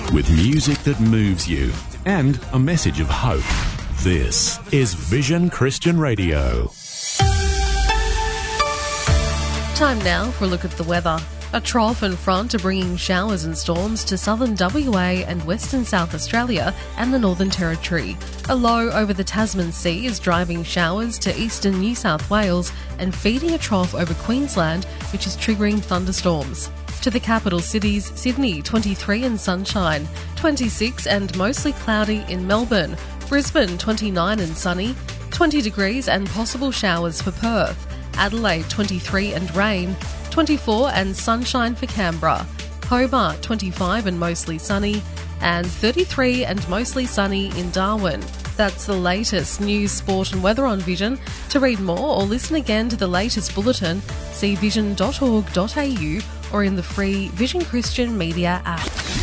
with music that moves you and a message of hope. This is Vision Christian Radio. Time now for a look at the weather. A trough and front are bringing showers and storms to southern WA and western South Australia and the Northern Territory. A low over the Tasman Sea is driving showers to eastern New South Wales and feeding a trough over Queensland, which is triggering thunderstorms. To the capital cities, Sydney 23 and sunshine, 26 and mostly cloudy in Melbourne, Brisbane 29 and sunny, 20 degrees and possible showers for Perth, Adelaide 23 and rain, 24 and sunshine for Canberra, Hobart 25 and mostly sunny, and 33 and mostly sunny in Darwin. That's the latest news, sport and weather on Vision. To read more or listen again to the latest bulletin, see vision.org.au or in the free Vision Christian Media app.